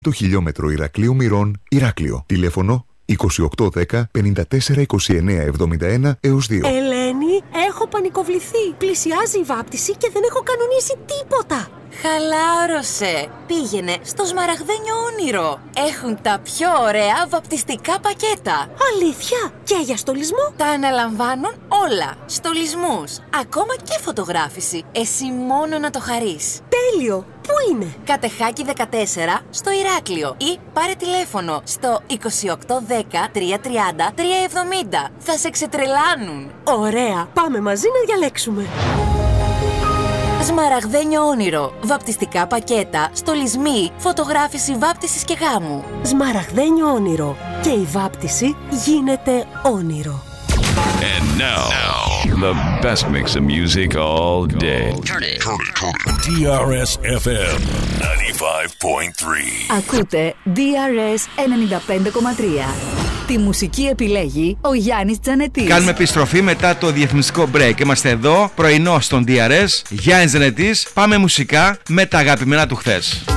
Το χιλιόμετρο Ηρακλείου Μυρών, Ηράκλειο. Τηλέφωνο 2810 54 29 71 έως 2. Ελένη, έχω πανικοβληθεί. Πλησιάζει η βάπτιση και δεν έχω κανονίσει τίποτα. Χαλάρωσε. Πήγαινε στο Σμαραγδένιο Όνειρο. Έχουν τα πιο ωραία βαπτιστικά πακέτα. Αλήθεια? Και για στολισμό? Τα αναλαμβάνουν όλα. Στολισμούς, ακόμα και φωτογράφηση. Εσύ μόνο να το χαρείς. Τέλειο. Πού είναι? Κατεχάκη 14 στο Ηράκλειο ή πάρε τηλέφωνο στο 2810 330 370. Θα σε ξετρελάνουν. Ωραία. Πάμε μαζί να διαλέξουμε. Σμαραγδένιο Όνειρο. Βαπτιστικά πακέτα, στολισμοί, φωτογράφηση βάπτισης και γάμου. Σμαραγδένιο Όνειρο. Και η βάπτιση γίνεται όνειρο. And now, the best mix of music all day. Turn it. DRS FM 95.3. Ακούτε DRS 95.3. Τη μουσική επιλέγει ο Γιάννης Τζανετής. Κάνουμε επιστροφή μετά το διαφημιστικό break. Είμαστε εδώ, πρωινό στον DRS. Γιάννης Τζανετής. Πάμε μουσικά με τα αγαπημένα του χθες.